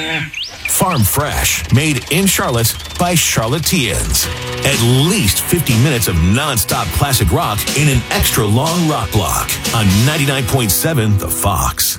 Farm fresh, made in Charlotte by Charlotteans. At least 50 minutes of non-stop classic rock in an extra long rock block on 99.7 The Fox.